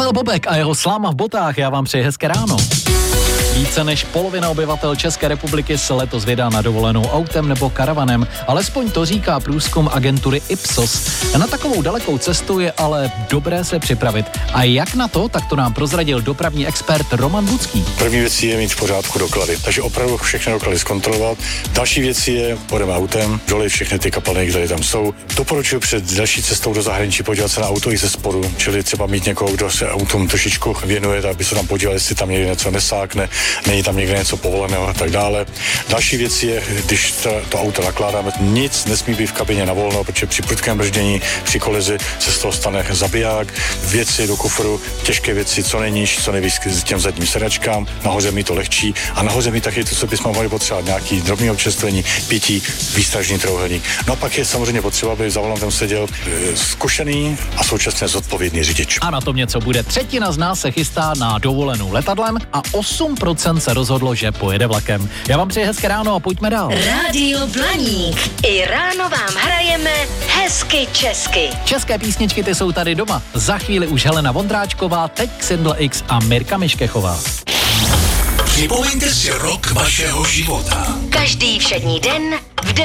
Pavel Bobek a jeho Sláma v botách, já vám přeji hezké ráno. Více než polovina obyvatel České republiky se letos vydá na dovolenou autem nebo karavanem. Alespoň to říká průzkum agentury Ipsos. Na takovou dalekou cestu je ale dobré se připravit. A jak na to, tak to nám prozradil dopravní expert Roman Budský. První věc je mít v pořádku doklady, takže opravdu všechny doklady zkontrolovat. Další věc je, půjdeme autem, dole všechny ty kapaliny, které tam jsou. Doporučuji před další cestou do zahraničí podívat se na auto i ze spodu, čili třeba mít někoho, kdo se autům trošičku věnuje, aby se tam podíval, jestli tam někde něco nesákne, není tam někde něco povoleného a tak dále. Další věc je, když to auto nakládáme, nic nesmí být v kabině na volno, protože při prudkém brždění, při kolizi se z toho stane zabiják, věci do kufru, těžké věci, co nejníž, co nejvíc k těm zadním sedačkám, nahoře mi to lehčí a nahoře mi taky to, co bychom mohli potřebovat, nějaký drobný občerstvení, pití, výstražný trouhelník. No a pak je samozřejmě potřeba, aby za volantem seděl zkušený a současně zodpovědný řidič. A na tom něco bude. Třetina z nás se chystá na dovolenou letadlem a 8% se rozhodlo, že pojede vlakem. Já vám přeji hezké ráno a pojďme dál. Rádio Blaník. I ráno vám hrajeme hezky česky. České písničky ty jsou tady doma. Za chvíli už Helena Vondráčková, teď Xindl X a Mirka Miškechová. Připomeňte si rok vašeho života. Každý všední den